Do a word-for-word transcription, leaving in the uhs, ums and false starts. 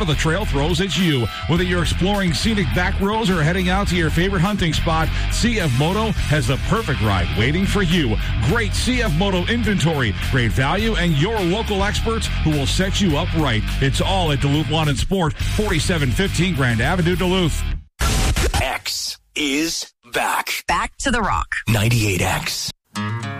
wherever the trail throws at you. Whether you're exploring scenic back roads or heading out to your favorite hunting spot, C F Moto has the perfect ride waiting for you. Great C F Moto inventory, great value, and your local experts who will set you up right. It's all at Duluth Lawn and Sport, forty-seven fifteen Grand Avenue, Duluth. X is back. Back to the Rock. ninety-eight X.